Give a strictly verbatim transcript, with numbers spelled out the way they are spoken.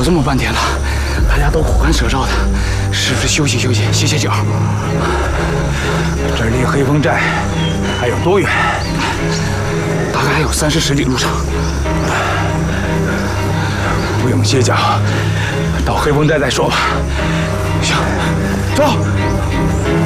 走这么半天了，大家都苦干舌燥的，是不是休息休息，歇歇脚？ 这离黑风寨还有多远？ 大概还有三四十里路程。 不用歇脚，到黑风寨再说吧。 行，走。